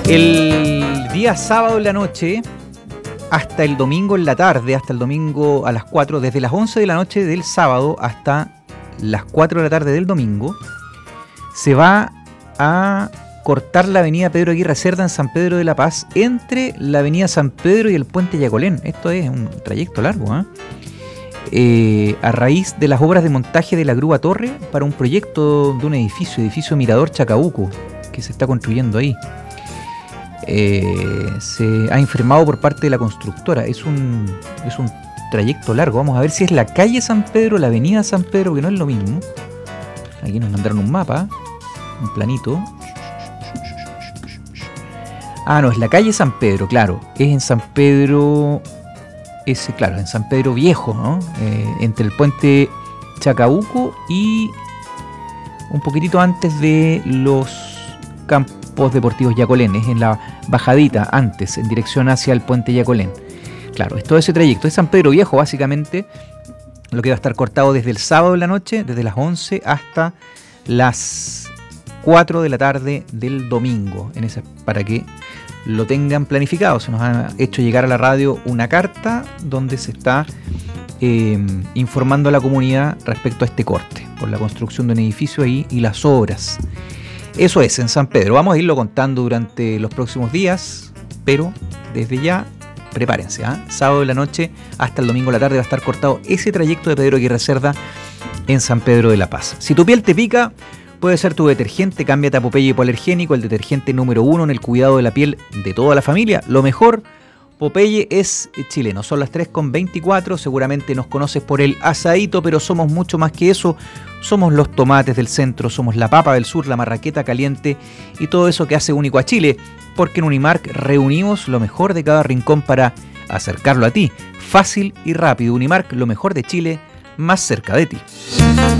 El día sábado en la noche hasta el domingo en la tarde, hasta el domingo a las 4, desde las 11 de la noche del sábado hasta las 4 de la tarde del domingo, se va a cortar la avenida Pedro Aguirre Cerda en San Pedro de la Paz entre la avenida San Pedro y el puente Yacolén. Esto es un trayecto largo, a raíz de las obras de montaje de la grúa Torre para un proyecto de un edificio Mirador Chacabuco, que se está construyendo ahí. Se ha informado por parte de la constructora. Es un trayecto largo. Vamos a ver si es la calle San Pedro, la avenida San Pedro, que no es lo mismo. Aquí nos mandaron un mapa, un planito. Ah, no, es la calle San Pedro, claro. Es en San Pedro, claro, en San Pedro Viejo, ¿no? Entre el puente Chacabuco y un poquitito antes de los campos deportivos Yacolénes, en la bajadita antes, en dirección hacia el puente Yacolén. Claro, es todo ese trayecto. Es San Pedro Viejo, básicamente, lo que va a estar cortado desde el sábado en la noche, desde las 11 hasta las 4 de la tarde del domingo, para que lo tengan planificado. Se nos ha hecho llegar a la radio una carta donde se está informando a la comunidad respecto a este corte, por la construcción de un edificio ahí y las obras. Eso es, en San Pedro. Vamos a irlo contando durante los próximos días, pero desde ya prepárense, sábado de la noche hasta el domingo de la tarde va a estar cortado ese trayecto de Pedro Aguirre Cerda en San Pedro de la Paz. Si tu piel te pica, puede ser tu detergente. Cámbiate a Popeye Hipoalergénico, el detergente número 1 en el cuidado de la piel de toda la familia. Lo mejor, Popeye es chileno. Son las 3:24. Seguramente nos conoces por el asadito, pero somos mucho más que eso. Somos los tomates del centro, somos la papa del sur, la marraqueta caliente y todo eso que hace único a Chile. Porque en Unimark reunimos lo mejor de cada rincón para acercarlo a ti. Fácil y rápido. Unimark, lo mejor de Chile, más cerca de ti.